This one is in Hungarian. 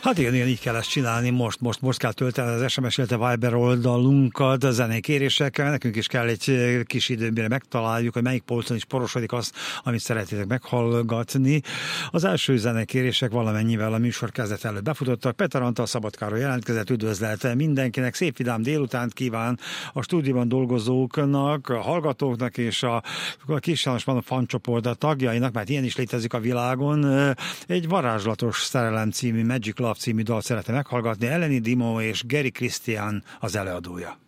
Hát igen, így kell ezt csinálni, most kell tölteni az SMS, illetve Viber oldalunkat a zenékérésekkel, nekünk is kell egy kis időben megtaláljuk, hogy melyik polcon is porosodik azt, amit szeretnétek meghallgatni. Az első zenekérések valamennyivel a műsor kezdet előtt befutottak. Peter Antal, Szabad Károly jelentkezett, üdvözlet mindenkinek, szép vidám délutánt kíván a stúdióban dolgozóknak, a hallgatóknak és a Kis János Manna fancsoport tagjainak, mert ilyen is létezik a világon. Egy varázslatos szerelem című, Magic Love című dalt szeretne meghallgatni. Eleni Dimo és Gary Christian az előadója.